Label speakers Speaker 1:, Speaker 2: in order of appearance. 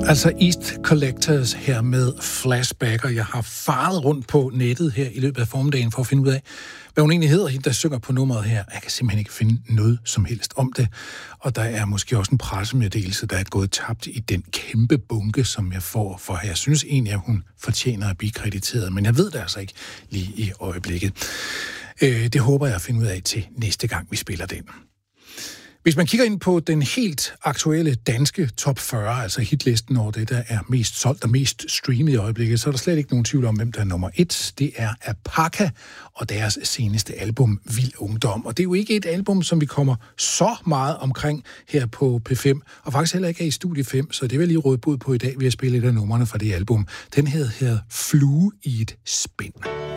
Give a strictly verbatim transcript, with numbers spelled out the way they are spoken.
Speaker 1: Altså East Collectors her med Flashback, og jeg har faret rundt på nettet her i løbet af formiddagen for at finde ud af, hvad hun egentlig hedder, hende der synger på nummeret her. Jeg kan simpelthen ikke finde noget som helst om det, og der er måske også en pressemeddelelse, der er gået tabt i den kæmpe bunke, som jeg får, for jeg synes egentlig, at hun fortjener at blive krediteret, men jeg ved det altså ikke lige i øjeblikket. Det håber jeg at finde ud af til næste gang, vi spiller den. Hvis man kigger ind på den helt aktuelle danske top fyrre, altså hitlisten over det, der er mest solgt og mest streamet i øjeblikket, så er der slet ikke nogen tvivl om, hvem der er nummer et. Det er Apaka og deres seneste album, Vild Ungdom. Og det er jo ikke et album, som vi kommer så meget omkring her på P fem, og faktisk heller ikke er i Studie fem, så det vil jeg lige råde bud på i dag, ved at spille et af numrene fra det album. Den hedder Flue i et spænd.